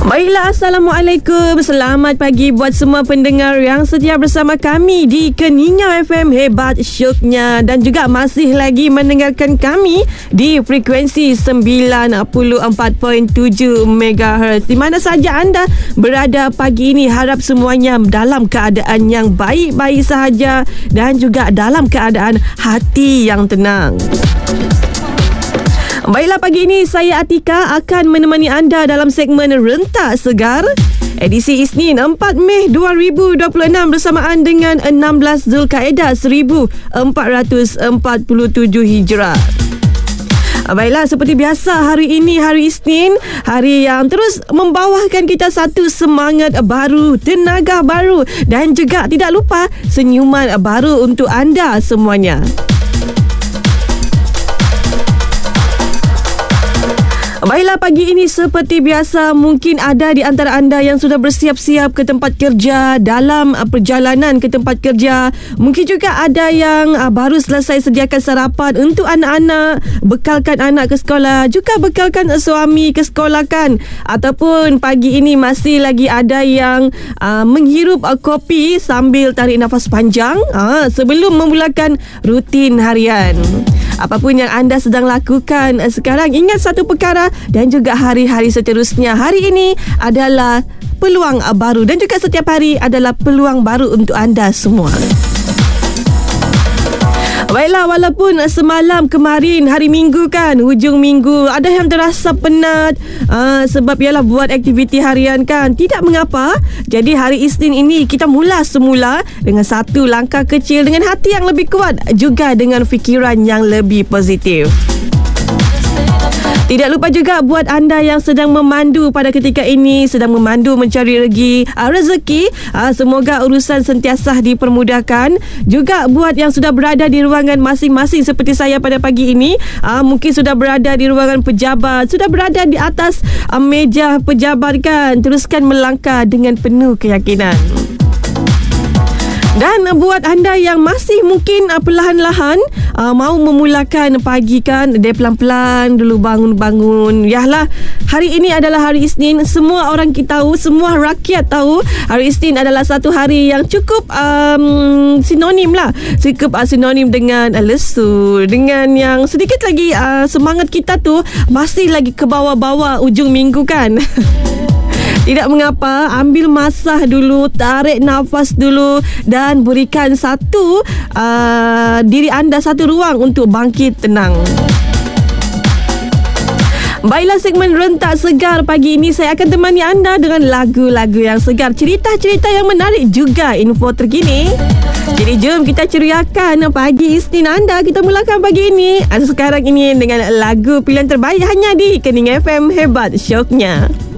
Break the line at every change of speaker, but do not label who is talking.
Baiklah, Assalamualaikum. Selamat pagi buat semua pendengar yang setia bersama kami di Keningau FM Hebat Syoknya, dan juga masih lagi mendengarkan kami di frekuensi 94.7 MHz. Di mana saja anda berada pagi ini, harap semuanya dalam keadaan yang baik-baik sahaja dan juga dalam keadaan hati yang tenang. Baiklah, pagi ini saya Atika akan menemani anda dalam segmen Rentak Segar edisi Isnin 4 Mei 2026 bersamaan dengan 16 Zulkaedah 1447 Hijrah. Baiklah, seperti biasa hari ini, hari Isnin, hari yang terus membawakan kita satu semangat baru, tenaga baru dan juga tidak lupa senyuman baru untuk anda semuanya. Baiklah, pagi ini seperti biasa, mungkin ada di antara anda yang sudah bersiap-siap ke tempat kerja, dalam perjalanan ke tempat kerja. Mungkin juga ada yang baru selesai sediakan sarapan untuk anak-anak, bekalkan anak ke sekolah, juga bekalkan suami ke sekolah kan. Ataupun pagi ini masih lagi ada yang menghirup kopi sambil tarik nafas panjang sebelum memulakan rutin harian. Apapun yang anda sedang lakukan sekarang, ingat satu perkara, dan juga hari-hari seterusnya. Hari ini adalah peluang baru dan juga setiap hari adalah peluang baru untuk anda semua. Baiklah, walaupun semalam kemarin hari Minggu kan, hujung minggu, ada yang terasa penat sebab ialah buat aktiviti harian kan. Tidak mengapa. Jadi hari Isnin ini kita mula semula dengan satu langkah kecil, dengan hati yang lebih kuat, juga dengan fikiran yang lebih positif. Tidak lupa juga buat anda yang sedang memandu pada ketika ini, sedang memandu mencari rezeki, semoga urusan sentiasa dipermudahkan. Juga buat yang sudah berada di ruangan masing-masing seperti saya pada pagi ini, mungkin sudah berada di ruangan pejabat, sudah berada di atas meja pejabat kan, teruskan melangkah dengan penuh keyakinan. Dan buat anda yang masih mungkin perlahan-lahan mau memulakan pagi kan, dia pelan-pelan dulu bangun-bangun. Yalah, hari ini adalah hari Isnin. Semua orang kita tahu, semua rakyat tahu, hari Isnin adalah satu hari yang cukup sinonim lah. Cukup sinonim dengan lesu, dengan yang sedikit lagi semangat kita tu masih lagi ke bawah-bawah ujung minggu kan. Tidak mengapa, ambil masa dulu, tarik nafas dulu dan berikan satu diri anda satu ruang untuk bangkit tenang. Baiklah, segmen Rentak Segar pagi ini saya akan temani anda dengan lagu-lagu yang segar, cerita-cerita yang menarik, juga info terkini. Jadi jom kita ceriakan pagi Isnin anda. Kita mulakan pagi ini sekarang ini dengan lagu pilihan terbaik hanya di Keningau FM Hebat Syoknya.